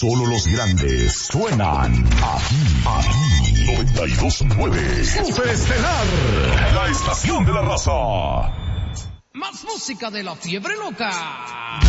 Solo los grandes suenan aquí 92.9. Superestelar, la estación de la raza. Más música de la fiebre loca.